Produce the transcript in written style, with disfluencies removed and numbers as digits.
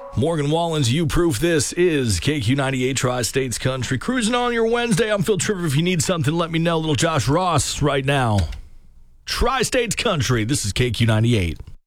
Morgan Wallen's You Proof. This is KQ98 Tri-States Country. Cruising on your Wednesday. I'm Phil Trevor. If you need something, let me know. Little Josh Ross right now. Tri-States Country. This is KQ98.